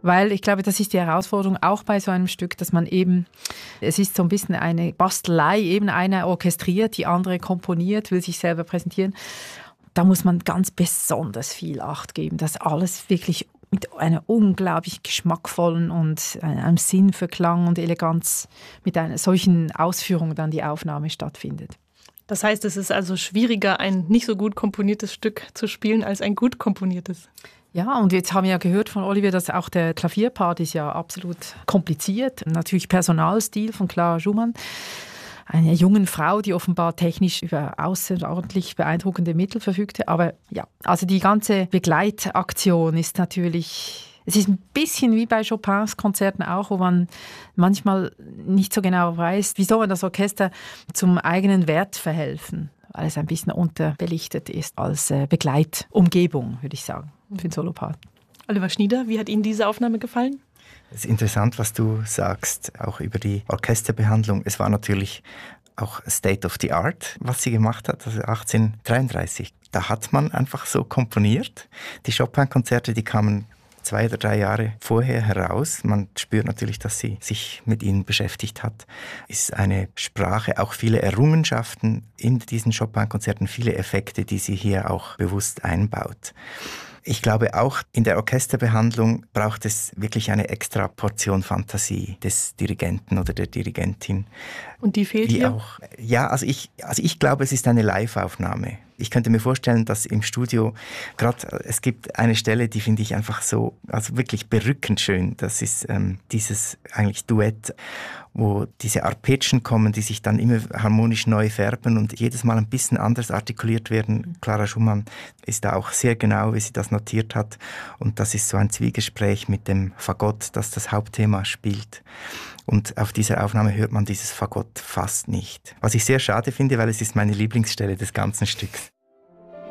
Weil ich glaube, das ist die Herausforderung auch bei so einem Stück, dass man eben, es ist so ein bisschen eine Bastelei, eben einer orchestriert, die andere komponiert, will sich selber präsentieren. Da muss man ganz besonders viel Acht geben, dass alles wirklich mit einer unglaublich geschmackvollen und einem Sinn für Klang und Eleganz mit einer solchen Ausführung dann die Aufnahme stattfindet. Das heißt, es ist also schwieriger, ein nicht so gut komponiertes Stück zu spielen, als ein gut komponiertes. Ja, und jetzt haben wir ja gehört von Olivier, dass auch der Klavierpart ist ja absolut kompliziert. Natürlich Personalstil von Clara Schumann. Eine junge Frau, die offenbar technisch über außerordentlich beeindruckende Mittel verfügte. Aber ja, also die ganze Begleitaktion ist natürlich... Es ist ein bisschen wie bei Chopins Konzerten auch, wo man manchmal nicht so genau weiß, wie soll man das Orchester zum eigenen Wert verhelfen, weil es ein bisschen unterbelichtet ist als Begleitumgebung, würde ich sagen, für den Solopart. Oliver Schnieder, wie hat Ihnen diese Aufnahme gefallen? Es ist interessant, was du sagst, auch über die Orchesterbehandlung. Es war natürlich auch State of the Art, was sie gemacht hat, also 1833. Da hat man einfach so komponiert. Die Chopin-Konzerte, die kamen 2 oder 3 Jahre vorher heraus. Man spürt natürlich, dass sie sich mit ihnen beschäftigt hat. Ist eine Sprache, auch viele Errungenschaften in diesen Chopin-Konzerten, viele Effekte, die sie hier auch bewusst einbaut. Ich glaube, auch in der Orchesterbehandlung braucht es wirklich eine extra Portion Fantasie des Dirigenten oder der Dirigentin. Und die fehlt hier? Also ich glaube, es ist eine Live-Aufnahme. Ich könnte mir vorstellen, dass im Studio, gerade es gibt eine Stelle, die finde ich einfach so, also wirklich berückend schön. Das ist dieses eigentlich Duett, wo diese Arpeggien kommen, die sich dann immer harmonisch neu färben und jedes Mal ein bisschen anders artikuliert werden. Clara Schumann ist da auch sehr genau, wie sie das notiert hat. Und das ist so ein Zwiegespräch mit dem Fagott, das das Hauptthema spielt. Und auf dieser Aufnahme hört man dieses Fagott fast nicht. Was ich sehr schade finde, weil es ist meine Lieblingsstelle des ganzen Stücks.